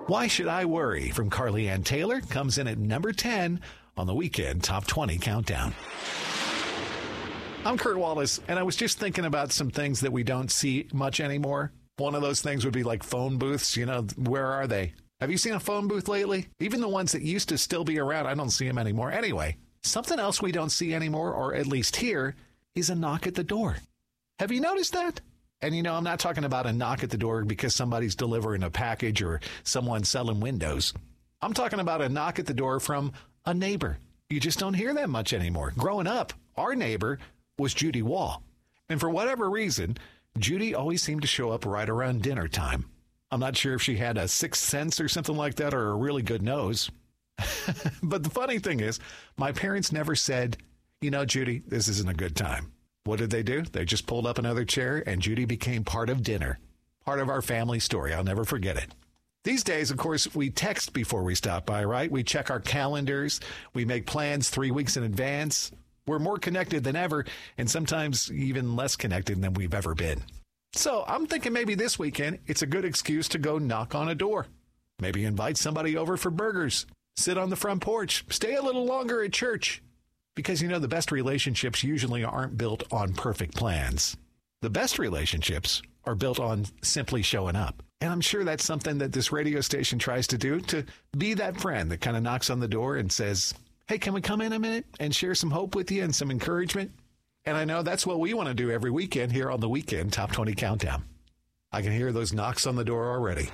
Why Should I Worry from Carly Ann Taylor comes in at number 10 on the Weekend Top 20 Countdown. I'm Kurt Wallace, and I was just thinking about some things that we don't see much anymore. One of those things would be like phone booths. You know, where are they? Have you seen a phone booth lately? Even the ones that used to still be around, I don't see them anymore. Anyway, something else we don't see anymore, or at least here, is a knock at the door. Have you noticed that? And, you know, I'm not talking about a knock at the door because somebody's delivering a package or someone's selling windows. I'm talking about a knock at the door from a neighbor. You just don't hear that much anymore. Growing up, our neighbor was Judy Wall. And for whatever reason, Judy always seemed to show up right around dinner time. I'm not sure if she had a sixth sense or something like that or a really good nose. But the funny thing is, my parents never said, you know, Judy, this isn't a good time. What did they do? They just pulled up another chair and Judy became part of dinner. Part of our family story. I'll never forget it. These days, of course, we text before we stop by, right? We check our calendars. We make plans 3 weeks in advance. We're more connected than ever, and sometimes even less connected than we've ever been. So I'm thinking maybe this weekend, it's a good excuse to go knock on a door. Maybe invite somebody over for burgers. Sit on the front porch. Stay a little longer at church. Because, you know, the best relationships usually aren't built on perfect plans. The best relationships are built on simply showing up. And I'm sure that's something that this radio station tries to do, to be that friend that kind of knocks on the door and says, hey, can we come in a minute and share some hope with you and some encouragement? And I know that's what we want to do every weekend here on the Weekend Top 20 Countdown. I can hear those knocks on the door already.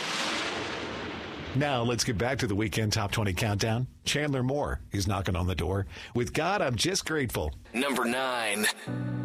Now, let's get back to the Weekend Top 20 Countdown. Chandler Moore is knocking on the door with God, I'm Just Grateful. Number 9.